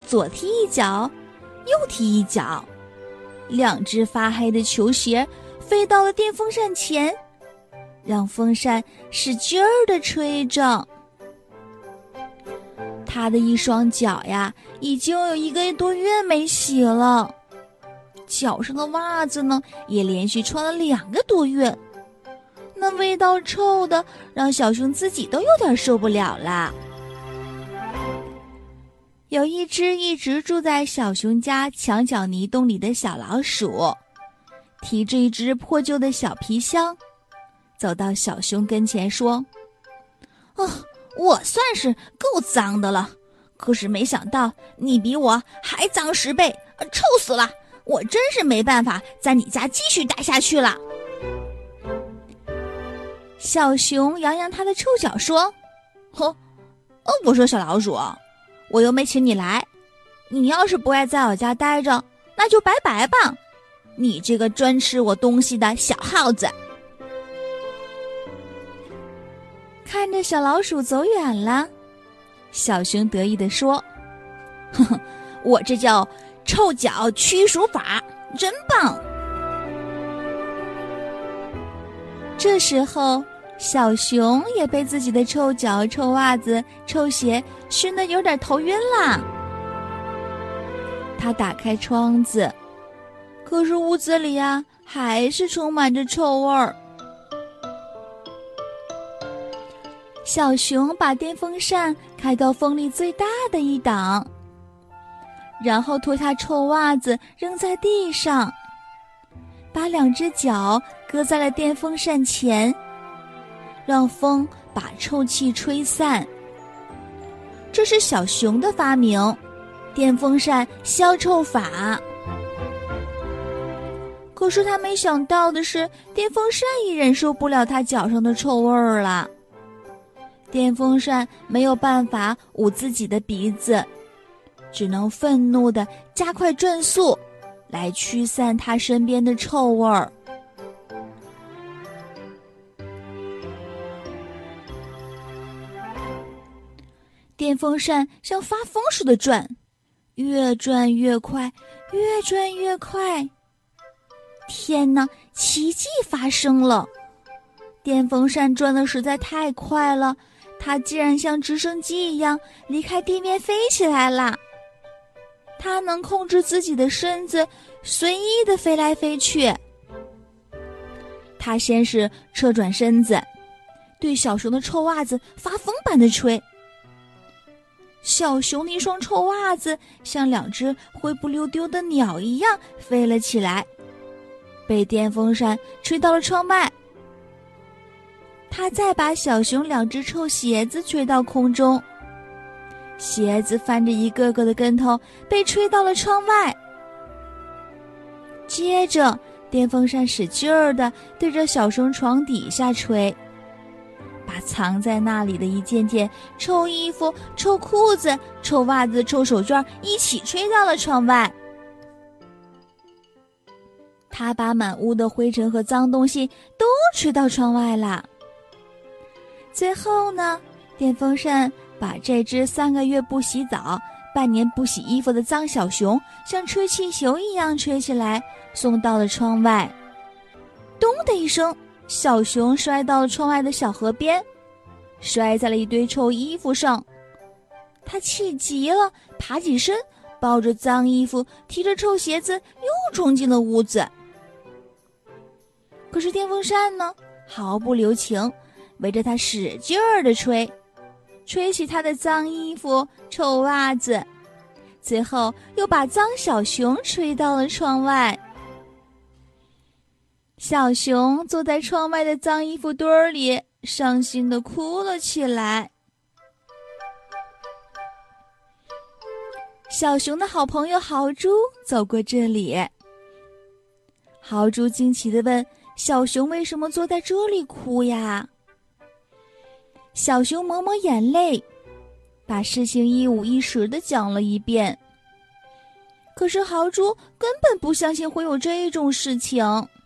左踢一脚，右踢一脚，2只发黑的球鞋飞到了电风扇前，让风扇使劲儿地吹着。他的一双脚呀，已经有1个多月没洗了，脚上的袜子呢，也连续穿了2个多月。那味道臭的，让小熊自己都有点受不了啦。有一只一直住在小熊家墙角泥洞里的小老鼠，提着一只破旧的小皮箱，走到小熊跟前说：“我算是够脏的了，可是没想到你比我还脏10倍，臭死了！我真是没办法在你家继续待下去了。”小熊扬扬他的臭脚说：“我说小老鼠，我又没请你来，你要是不爱在我家待着，那就拜拜吧，你这个专吃我东西的小耗子。”看着小老鼠走远了，小熊得意地说：“我这叫臭脚驱鼠法，真棒！”这时候，小熊也被自己的臭脚、臭袜子、臭鞋熏得有点头晕啦。他打开窗子，可是屋子里呀，还是充满着臭味儿。小熊把电风扇开到风力最大的一档，然后脱下臭袜子扔在地上，把2只脚搁在了电风扇前，让风把臭气吹散。这是小熊的发明，电风扇消臭法。可是他没想到的是，电风扇也忍受不了他脚上的臭味儿了。电风扇没有办法捂自己的鼻子，只能愤怒地加快转速，来驱散他身边的臭味儿。电风扇像发疯似的转，越转越快，越转越快。天哪，奇迹发生了！电风扇转得实在太快了，它竟然像直升机一样离开地面飞起来了。它能控制自己的身子随意地飞来飞去。它先是侧转身子，对小熊的臭袜子发疯般的吹。小熊的一双臭袜子像2只灰不溜丢的鸟一样飞了起来，被电风扇吹到了窗外。他再把小熊2只臭鞋子吹到空中，鞋子翻着一个个的跟头，被吹到了窗外。接着，电风扇使劲儿地对着小熊床底下吹，把藏在那里的一件件臭衣服、臭裤子、臭袜子、臭手绢一起吹到了窗外。他把满屋的灰尘和脏东西都吹到窗外了。最后呢，电风扇把这只3个月不洗澡、半年不洗衣服的脏小熊像吹气球一样吹起来，送到了窗外。咚的一声，小熊摔到了窗外的小河边，摔在了一堆臭衣服上。他气急了，爬起身，抱着脏衣服，提着臭鞋子又冲进了屋子。可是电风扇呢，毫不留情，围着他使劲儿地吹，吹起他的脏衣服、臭袜子，最后又把脏小熊吹到了窗外。小熊坐在窗外的脏衣服堆儿里，伤心地哭了起来。小熊的好朋友豪猪走过这里，豪猪惊奇地问：“小熊为什么坐在这里哭呀？”小熊抹抹眼泪，把事情一五一十地讲了一遍。可是豪猪根本不相信会有这种事情。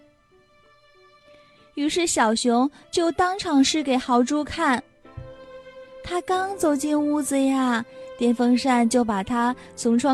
于是小熊就当场试给豪猪看。他刚走进屋子呀，电风扇就把他从窗